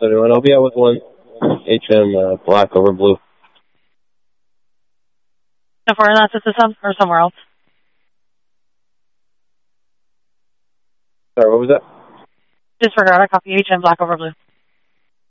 71. I'll be out with one HM black over blue. No, for that's at the sub or somewhere else. Sorry, what was that? Disregard. I copy HM black over blue.